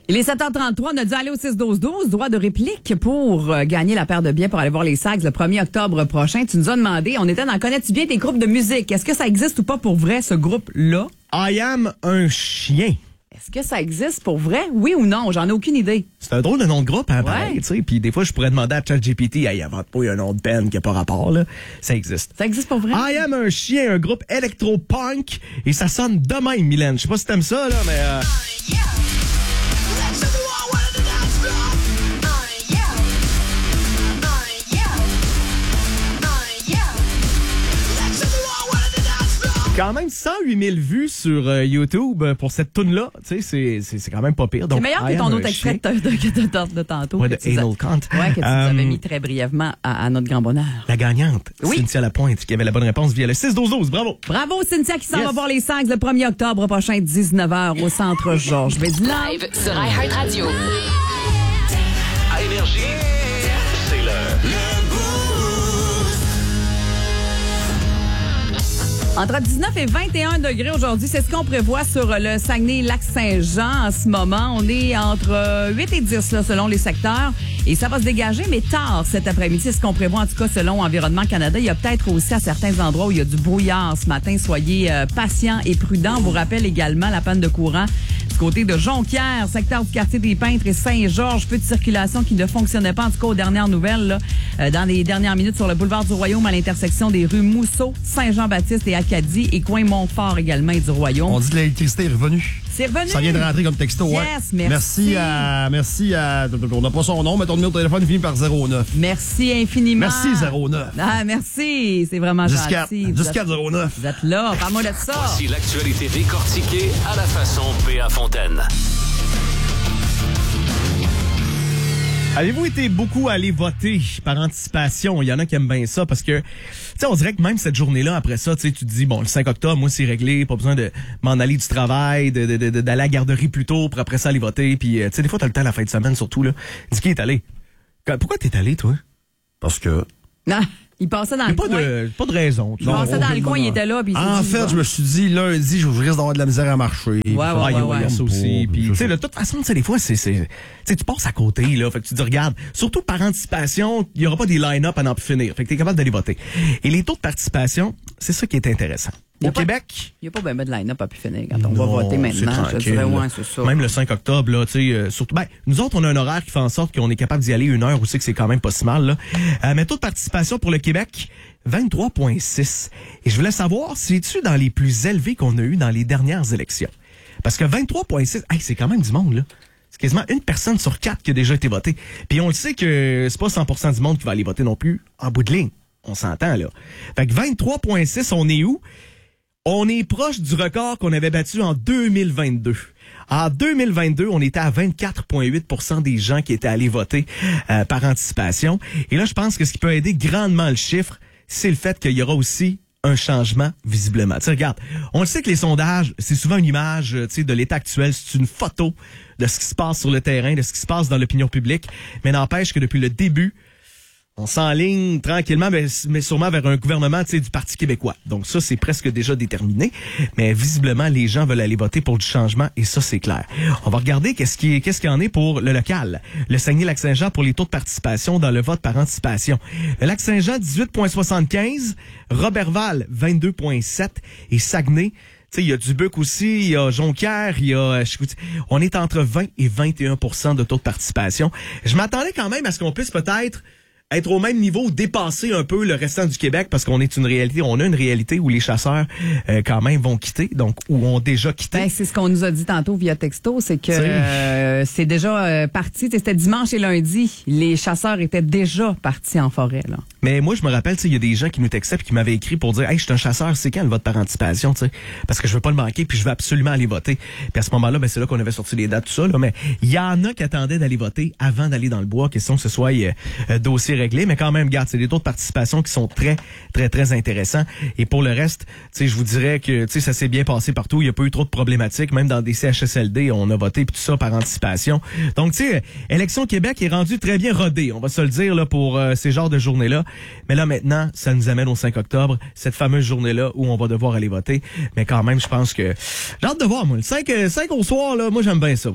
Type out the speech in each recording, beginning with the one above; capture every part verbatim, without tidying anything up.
Il est sept heures trente-trois, on a dû aller au six douze douze, droit de réplique pour euh, gagner la paire de billets pour aller voir les Sags le premier octobre prochain. Tu nous as demandé, on était dans Connais-tu bien tes groupes de musique? Est-ce que ça existe ou pas pour vrai, ce groupe-là? I am un chien. Est-ce que ça existe pour vrai? Oui ou non? J'en ai aucune idée. C'est un drôle de nom de groupe, hein, Ouais. pareil, tu sais. Puis des fois, je pourrais demander à ChatGPT, hey, invente pas un nom de band qui a pas rapport, là. Ça existe. Ça existe pour vrai? I am un chien, un groupe électro-punk, et ça sonne de même, Mylène. Je sais pas si t'aimes ça, là, mais... Euh... Quand même cent huit mille vues sur euh, YouTube pour cette toune-là. Tu sais, c'est, c'est, c'est quand même pas pire. Donc, C'est meilleur que I ton am autre un extrait chien. de, de, de, de, de tantôt. Ouais, que de tu nous as- Anal Kant. Ouais, que tu nous Euh, avais mis très brièvement à, à notre grand bonheur. La gagnante, Oui. Cynthia Lapointe, qui avait la bonne réponse via le six douze douze. Bravo! Bravo, Cynthia, qui s'en Yes. va voir les Sags le premier octobre prochain, dix-neuf heures, au Centre Georges Vézina. Live sur iHeartRadio. À Énergie, c'est le... Entre dix-neuf et vingt et un degrés aujourd'hui, c'est ce qu'on prévoit sur le Saguenay-Lac-Saint-Jean en ce moment. On est entre euh, huit et dix là, selon les secteurs. Et ça va se dégager, mais tard cet après-midi. C'est ce qu'on prévoit en tout cas selon Environnement Canada. Il y a peut-être aussi à certains endroits où il y a du brouillard ce matin. Soyez euh, patients et prudents. On vous rappelle également la panne de courant du côté de Jonquière, secteur du quartier des Peintres et Saint-Georges. Peu de circulation qui ne fonctionnait pas, en tout cas aux dernières nouvelles, là, euh, dans les dernières minutes sur le boulevard du Royaume à l'intersection des rues Mousseau, Saint-Jean-Baptiste et Acadie et coin Montfort également et du Royaume. On dit que l'électricité est revenue. C'est revenu. Ça vient de rentrer comme texto, ouais. Yes, merci. Merci à... Merci à... On n'a pas son nom, mais ton numéro de téléphone finit par zéro neuf. Merci infiniment. Merci, zéro neuf. Ah, merci. C'est vraiment Jusqu'à gentil. Vous jusqu'à êtes- zéro neuf. Vous êtes là. Parle-moi de ça. Voici l'actualité décortiquée à la façon P A Fontaine. Avez-vous été beaucoup allé voter par anticipation? Il y en a qui aiment bien ça parce que, tu sais, on dirait que même cette journée-là, après ça, tu sais, tu te dis, bon, le cinq octobre, moi, c'est réglé, pas besoin de m'en aller du travail, de, de, de, d'aller à la garderie plus tôt pour après ça aller voter. Puis, euh, tu sais, des fois, t'as le temps la fin de semaine, surtout, là. Dis qui est allé? Quand- Pourquoi t'es allé, toi? Parce que... Non, il passait dans Il y le a pas coin. de, pas de raison. tu Il vois. passait dans le aucune coin, il bonne était là. Puis il s'est En dit, fait, bon. je me suis dit, lundi, je risque d'avoir de la misère à marcher. ouais, Ah, ouais, il y a- ouais. il y a ça aussi. Puis, tu sais, là, de toute façon, tu sais, des fois, c'est, c'est, tu sais, tu passes à côté, là. Fait que tu te regardes. Surtout par anticipation, il y aura pas des line-up à n'en plus finir. Fait que t'es capable d'aller voter. Et les taux de participation, c'est ça qui est intéressant. Il y a Au pas- Québec, Il n'y a pas ben ben de line-up à pu finir quand on va non, voter c'est maintenant. Je te tranquille, dirais, là. ouais, c'est ça. Même le cinq octobre, là, tu sais, euh, surtout, ben, nous autres, on a un horaire qui fait en sorte qu'on est capable d'y aller une heure aussi, que c'est quand même pas si mal, là. Euh, mais taux de participation pour le Québec, vingt-trois virgule six. Et je voulais savoir, c'est-tu dans les plus élevés qu'on a eu dans les dernières élections? Parce que vingt-trois virgule six, hey, c'est quand même du monde, là. C'est quasiment une personne sur quatre qui a déjà été votée. Puis on le sait que c'est pas cent pour cent du monde qui va aller voter non plus, en bout de ligne. On s'entend, là. Fait que vingt-trois virgule six, on est où? On est proche du record qu'on avait battu en deux mille vingt-deux. En deux mille vingt-deux, on était à vingt-quatre virgule huit pour cent des gens qui étaient allés voter euh, par anticipation. Et là, je pense que ce qui peut aider grandement le chiffre, c'est le fait qu'il y aura aussi un changement visiblement. Tu sais, regarde, on le sait que les sondages, c'est souvent une image, tu sais, de l'état actuel, c'est une photo de ce qui se passe sur le terrain, de ce qui se passe dans l'opinion publique, mais n'empêche que depuis le début, on s'enligne tranquillement, mais, mais sûrement vers un gouvernement, tu sais, du Parti québécois. Donc ça, c'est presque déjà déterminé. Mais visiblement, les gens veulent aller voter pour du changement et ça, c'est clair. On va regarder qu'est-ce qui, qu'est-ce qu'il y en est pour le local. Le Saguenay-Lac-Saint-Jean pour les taux de participation dans le vote par anticipation. Le Lac-Saint-Jean, dix-huit virgule soixante-quinze. Robertval, vingt-deux virgule sept. Et Saguenay, tu sais, il y a Dubuc aussi, il y a Jonquière, il y a euh, Chicoutimi. On est entre vingt et vingt et un pour cent de taux de participation. Je m'attendais quand même à ce qu'on puisse peut-être être au même niveau, dépasser un peu le restant du Québec parce qu'on est une réalité, on a une réalité où les chasseurs euh, quand même vont quitter, donc où ont déjà quitté. Ben, c'est ce qu'on nous a dit tantôt via texto, c'est que T'sais. euh, c'est déjà euh, parti. C'était dimanche et lundi. Les chasseurs étaient déjà partis en forêt, là. Mais moi, je me rappelle, tu sais, il y a des gens qui nous textaient et qui m'avaient écrit pour dire, hey, je suis un chasseur, c'est quand le vote par anticipation, tu sais, parce que je veux pas le manquer puis je veux absolument aller voter. Puis à ce moment-là, ben c'est là qu'on avait sorti les dates, tout ça, là. Mais il y en a qui attendaient d'aller voter avant d'aller dans le bois, question que ce soit euh, euh, dossier réglé. Mais quand même, regarde, c'est des taux de participation qui sont très, très, très intéressants. Et pour le reste, tu sais, je vous dirais que, tu sais, ça s'est bien passé partout. Il n'y a pas eu trop de problématiques. Même dans des C H S L D, on a voté puis tout ça par anticipation. Donc, tu sais, Élection Québec est rendu très bien rodé. On va se le dire, là, pour euh, ces genres de journées-là. Mais là, maintenant, ça nous amène au cinq octobre, cette fameuse journée-là où on va devoir aller voter. Mais quand même, je pense que j'ai hâte de voir, moi. Le cinq, cinq au soir, là, moi, j'aime bien ça, moi.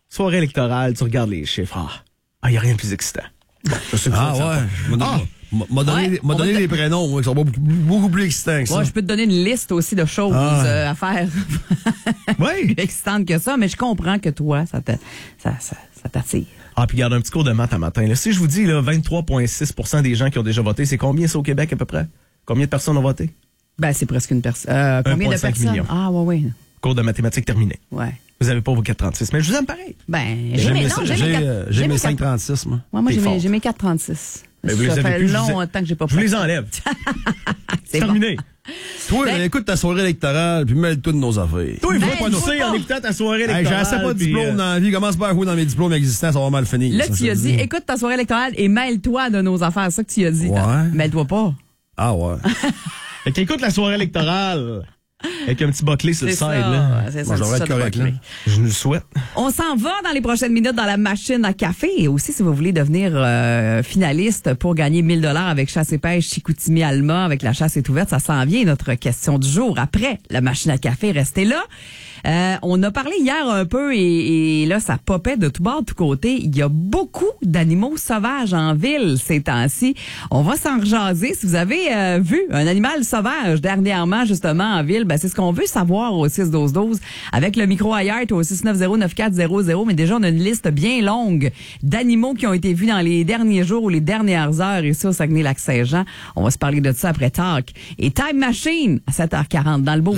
soirée électorale, tu regardes les chiffres. Ah, il n'y a rien de plus excitant. Bon, je sais que Ah ça, ouais. ça M'a ah. m'a donné, Ouais, m'a on donné va des prénoms ouais, qui sont beaucoup, beaucoup plus excitants que ça. Ouais, je peux te donner une liste aussi de choses Ah. euh, à faire Oui. plus excitantes que ça, mais je comprends que toi, ça te, ça, ça, ça t'attire. Ah, puis garde un petit cours de maths à matin. Là. Si je vous dis là, vingt-trois virgule six pour cent des gens qui ont déjà voté, c'est combien ça au Québec à peu près? Combien de personnes ont voté? Ben, c'est presque une personne. Euh, combien de un virgule cinq personnes? million. Ah, ouais, ouais. Cours de mathématiques terminé. Ouais. Vous avez pas vos quatre virgule trente-six, mais je vous aime pareil. Ben, J'ai j'ai mes, mes, non, j'ai j'ai, mes, euh, quatre- j'ai mes mes cinq quatre- virgule trente-six, moi. Ouais, moi, T'es j'ai mes, forte. j'ai mes quatre virgule trente-six. Ben, vous les ça avez fait plus, je vous ai- longtemps que j'ai pas Je vous les pratiqué. enlève. C'est bon. Terminé. Toi, Ben- écoute ta soirée électorale, puis mêle-toi de nos affaires. Toi, il Ben, faut pas je nous vois en pas. écoutant ta soirée Hey, électorale. j'ai assez pas de puis, diplôme euh, dans la vie. Commence pas à jouer dans mes diplômes existants, ça va mal finir. Là, ça, tu je as te dit, dis. écoute ta soirée électorale et mêle-toi de nos affaires. C'est ça que tu as dit. Ouais. Mêle-toi pas. Ah ouais. Fait qu'écoute la soirée électorale. Avec un petit bas-clé sur le C'est side, ça. là. C'est Moi, ça, je devrais c'est être ça de correct, là. bâcler. Je nous le souhaite. On s'en va dans les prochaines minutes dans la machine à café. Et aussi, si vous voulez devenir euh, finaliste pour gagner mille dollars avec Chasse et Pêche Chicoutimi-Alma, avec la chasse est ouverte, ça s'en vient, notre question du jour. Après la machine à café, restez là. Euh, on a parlé hier un peu et, et là, ça popait de tout bord, de tout côté. Il y a beaucoup d'animaux sauvages en ville ces temps-ci. On va s'en rejaser. Si vous avez euh, vu un animal sauvage dernièrement, justement, en ville, ben, c'est ce qu'on veut savoir au six douze douze. Avec le micro ailleurs au six neuf zéro neuf quatre zéro zéro. Mais déjà, on a une liste bien longue d'animaux qui ont été vus dans les derniers jours ou les dernières heures ici au Saguenay-Lac-Saint-Jean. On va se parler de ça après Talk. Et Time Machine à sept heures quarante dans le beau.